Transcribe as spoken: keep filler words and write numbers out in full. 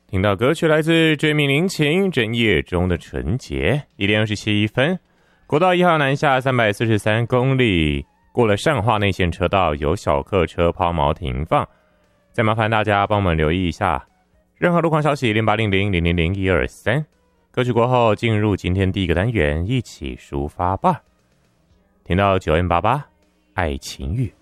听到歌曲来自追命林琴《整夜中的纯洁》，一点二十七分。国道一号南下三百四十三公里，过了善化内线车道有小客车抛锚停放，再麻烦大家帮我们留意一下。任何路况消息零八零零零零零一二三。歌曲过后进入今天第一个单元，一起抒发吧。听到九 N 八八爱情语。